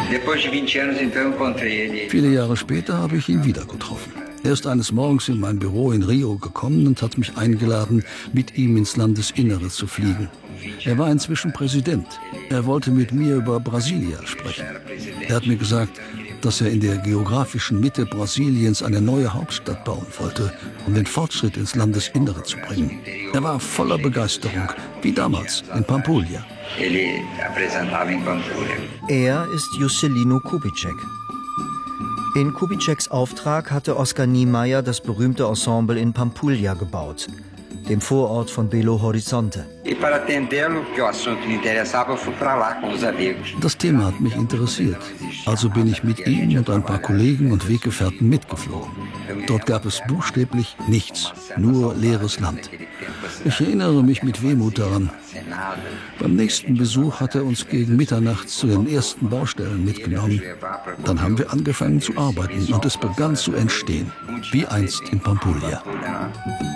Viele Jahre später habe ich ihn wieder getroffen. Er ist eines Morgens in mein Büro in Rio gekommen und hat mich eingeladen, mit ihm ins Landesinnere zu fliegen. Er war inzwischen Präsident. Er wollte mit mir über Brasilia sprechen. Er hat mir gesagt, dass er in der geografischen Mitte Brasiliens eine neue Hauptstadt bauen wollte, um den Fortschritt ins Landesinnere zu bringen. Er war voller Begeisterung, wie damals in Pampulha. Er ist Juscelino Kubitschek. In Kubitscheks Auftrag hatte Oscar Niemeyer das berühmte Ensemble in Pampulha gebaut, dem Vorort von Belo Horizonte. Das Thema hat mich interessiert, also bin ich mit ihm und ein paar Kollegen und Weggefährten mitgeflogen. Dort gab es buchstäblich nichts, nur leeres Land. Ich erinnere mich mit Wehmut daran. Beim nächsten Besuch hat er uns gegen Mitternacht zu den ersten Baustellen mitgenommen. Dann haben wir angefangen zu arbeiten und es begann zu entstehen, wie einst in Pampulha.